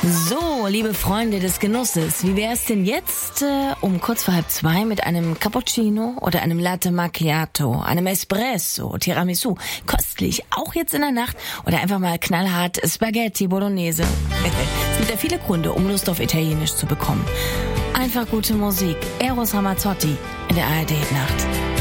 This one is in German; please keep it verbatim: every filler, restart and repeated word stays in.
So, liebe Freunde des Genusses, wie wäre es denn jetzt äh, um kurz vor halb zwei mit einem Cappuccino oder einem Latte Macchiato, einem Espresso, Tiramisu, köstlich, auch jetzt in der Nacht, oder einfach mal knallhart Spaghetti Bolognese. Es gibt ja viele Gründe, um Lust auf Italienisch zu bekommen. Einfach gute Musik, Eros Ramazzotti in der A R D-Nacht.